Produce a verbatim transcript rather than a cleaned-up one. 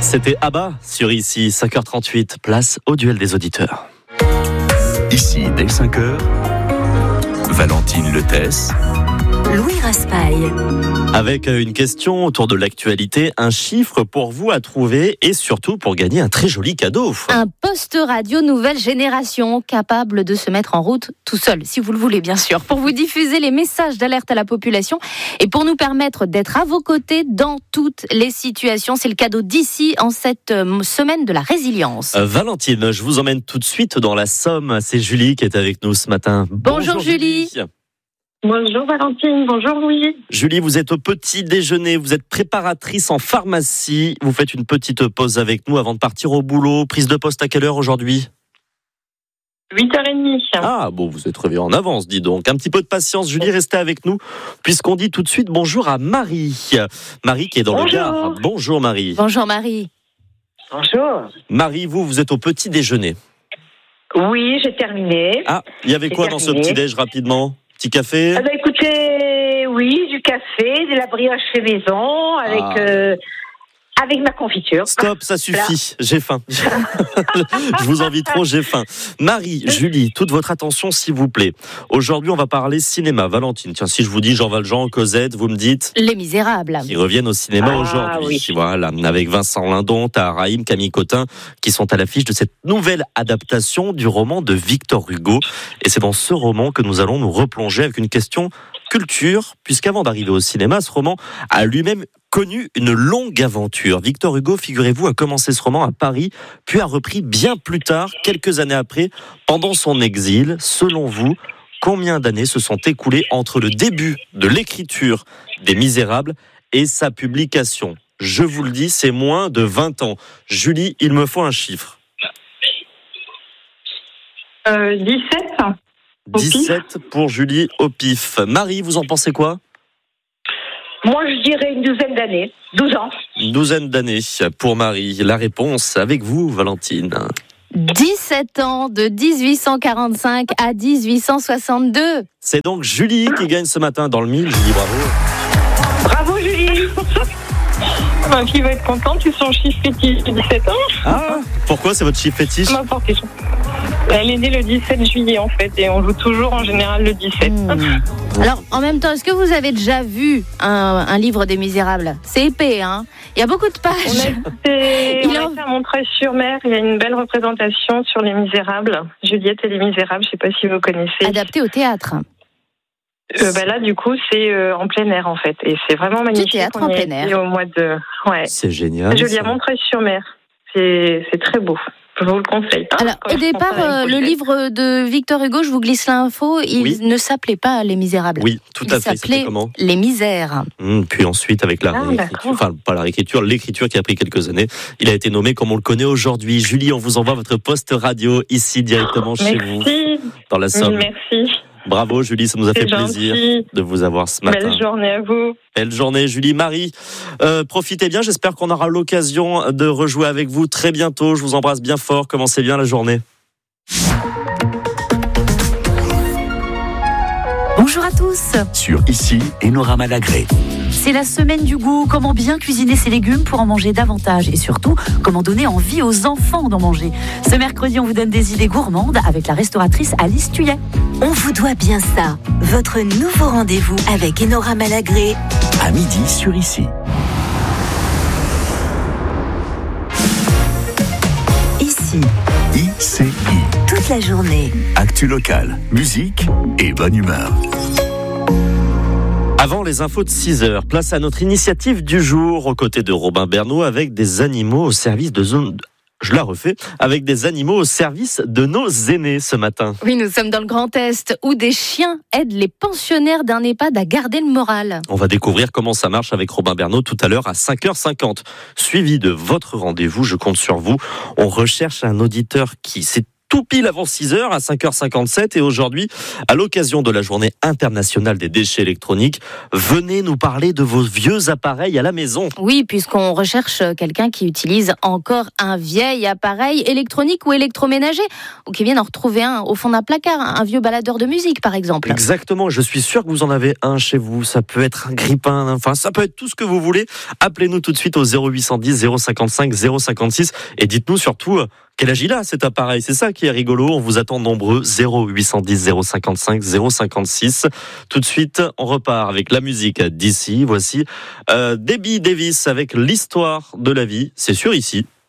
C'était Abba sur Ici, cinq heures trente-huit, place au duel des auditeurs. Ici, dès cinq heures, Valentine Letès, Louis Raspail. Avec une question autour de l'actualité, un chiffre pour vous à trouver et surtout pour gagner un très joli cadeau. Un poste radio nouvelle génération capable de se mettre en route tout seul, si vous le voulez bien sûr, pour vous diffuser les messages d'alerte à la population et pour nous permettre d'être à vos côtés dans toutes les situations. C'est le cadeau d'ici en cette semaine de la résilience. Euh, Valentine, je vous emmène tout de suite dans la Somme. C'est Julie qui est avec nous ce matin. Bonjour, Bonjour Julie. Julie. Bonjour Valentine, bonjour Louis. Julie, vous êtes au petit déjeuner, vous êtes préparatrice en pharmacie. Vous faites une petite pause avec nous avant de partir au boulot. Prise de poste à quelle heure aujourd'hui ? huit heures trente. Ah bon, vous êtes réveillée en avance, dis donc. Un petit peu de patience, Julie, restez avec nous, puisqu'on dit tout de suite bonjour à Marie. Marie qui est dans bonjour. le Gard. Bonjour Marie. Bonjour Marie. Bonjour. Marie, vous, vous êtes au petit déjeuner. Oui, j'ai terminé. Ah, il y avait j'ai quoi terminé. dans ce petit déj rapidement ? Petit café ? Ah bah écoutez, oui, du café, de la brioche fait maison, avec, ah. euh, avec ma confiture. Stop, ça suffit, voilà. J'ai faim. Je vous envie trop, j'ai faim. Marie, Julie, toute votre attention s'il vous plaît. Aujourd'hui, on va parler cinéma. Valentine, tiens, si je vous dis Jean Valjean, Cosette, vous me dites ? Les Misérables. Qui reviennent au cinéma ah, aujourd'hui. Oui. Voilà, avec Vincent Lindon, Tahar Rahim, Camille Cotin, qui sont à l'affiche de cette nouvelle adaptation du roman de Victor Hugo. Et c'est dans ce roman que nous allons nous replonger avec une question culture, puisqu'avant d'arriver au cinéma, ce roman a lui-même connu une longue aventure. Victor Hugo, figurez-vous, a commencé ce roman à Paris, puis a repris bien plus tard, quelques années après, pendant son exil. Selon vous, combien d'années se sont écoulées entre le début de l'écriture des Misérables et sa publication ? Je vous le dis, c'est moins de vingt ans. Julie, il me faut un chiffre. Euh, dix-sept. dix-sept pour Julie au pif. Marie, vous en pensez quoi ? Moi, je dirais une douzaine d'années. douze ans. Une douzaine d'années pour Marie. La réponse avec vous, Valentine. dix-sept ans, de dix-huit cent quarante-cinq à dix-huit cent soixante-deux. C'est donc Julie qui gagne ce matin dans le mille. Julie, bravo. Bravo, Julie. Ben, qui va être contente, c'est son chiffre fétiche de dix-sept ans. Ah, pourquoi c'est votre chiffre fétiche ? Elle est née le dix-sept juillet en fait, et on joue toujours en général le dix-sept. Mmh. Alors, en même temps, est-ce que vous avez déjà vu un, un livre des Misérables ? C'est épais, hein ? Il y a beaucoup de pages. On a été, on a été à Montreuil-sur-Mer, il y a une belle représentation sur les Misérables. Juliette et les Misérables, je ne sais pas si vous connaissez. Adapté au théâtre. Euh, bah là, du coup, c'est euh, en plein air, en fait. Et c'est vraiment magnifique. Du théâtre en plein air. Au mois de... ouais. C'est génial. Je lis à Montreuil-sur-Mer. C'est, c'est très beau. Je vous le conseille. Alors, au départ, euh, le livre de Victor Hugo, je vous glisse l'info, il oui. ne s'appelait pas Les Misérables. Oui, tout il à fait. Il s'appelait comment Les Misères. Mmh, puis ensuite, avec la ah, réécriture, enfin, pas la réécriture, l'écriture qui a pris quelques années, il a été nommé comme on le connaît aujourd'hui. Julie, on vous envoie votre poste radio ici, directement chez Merci. vous, dans la Somme. Merci. Bravo Julie, ça nous a C'est fait gentil. plaisir de vous avoir ce matin. Belle journée à vous. Belle journée Julie. Marie, euh, profitez bien, j'espère qu'on aura l'occasion de rejouer avec vous très bientôt. Je vous embrasse bien fort, commencez bien la journée. Bonjour à tous. Sur Ici, Enora Malagré. C'est la semaine du goût. Comment bien cuisiner ses légumes pour en manger davantage et surtout, comment donner envie aux enfants d'en manger. Ce mercredi, on vous donne des idées gourmandes avec la restauratrice Alice Thuillet. On vous doit bien ça. Votre nouveau rendez-vous avec Enora Malagré. À midi sur Ici. Ici. I C I. Toute la journée. Actu locale, musique et bonne humeur. Avant les infos de six heures, place à notre initiative du jour, aux côtés de Robin Bernot, avec des animaux au service de zone... Je la refais, avec des animaux au service de nos aînés ce matin. Oui, nous sommes dans le Grand Est, où des chiens aident les pensionnaires d'un EHPAD à garder le moral. On va découvrir comment ça marche avec Robin Bernot tout à l'heure à cinq heures cinquante. Suivi de votre rendez-vous, je compte sur vous. On recherche un auditeur qui s'est tout pile avant six heures, à cinq heures cinquante-sept. Et aujourd'hui, à l'occasion de la journée internationale des déchets électroniques, venez nous parler de vos vieux appareils à la maison. Oui, puisqu'on recherche quelqu'un qui utilise encore un vieil appareil électronique ou électroménager, ou qui vient d'en retrouver un au fond d'un placard, un vieux baladeur de musique par exemple. Exactement, je suis sûr que vous en avez un chez vous. Ça peut être un grippin, enfin ça peut être tout ce que vous voulez. Appelez-nous tout de suite au zéro huit cent dix, zéro cinquante-cinq, zéro cinquante-six et dites-nous surtout quel âge il a cet appareil. C'est ça qui est rigolo. On vous attend nombreux. zéro huit cent dix, zéro cinquante-cinq, zéro cinquante-six. Tout de suite, on repart avec la musique d'ici. Voici euh, Debbie Davis avec l'histoire de la vie. C'est sur ici.